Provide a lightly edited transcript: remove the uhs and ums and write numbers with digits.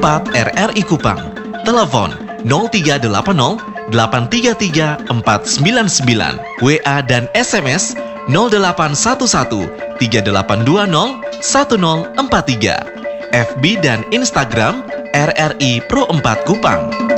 4 RRI Kupang. Telepon 0380 833 499, WA dan SMS 0811 3820 1043, FB dan Instagram RRI Pro 4 Kupang.